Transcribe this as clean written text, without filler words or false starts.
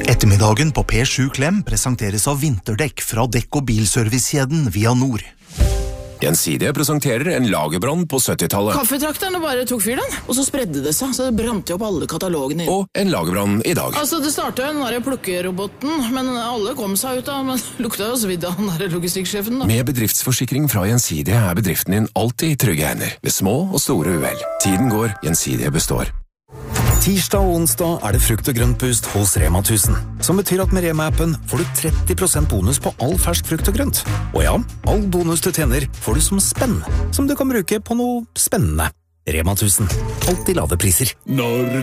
Ettermiddagen på P7 Klem presenteres av vinterdekk fra dekk- og bilservicekjeden Via Nord. Gjensidige presenterer en lagerbrann på 70-tallet. Kaffetrakterne bare tok fyr den, og så spredde det seg, så det brant jo opp alle katalogene. Og en lagerbrann i dag. Altså, det startet jo den der plukkeroboten, men alle kom seg ut av, men lukta jo svidd av den der logistikksjefen da. Med bedriftsforsikring fra Gjensidige er bedriften din alltid i trygge hender, ved små og store uhell. Tiden går, Gjensidige består. Tirsdag og onsdag er det frukt- og grøntboost hos Rema 1000, som betyr at med Rema-appen får du 30% bonus på all fersk frukt og grønt. Og ja, all bonus du tjener får du som spenn, som du kan bruke på noe spennende. Rema 1000. Alltid lave priser.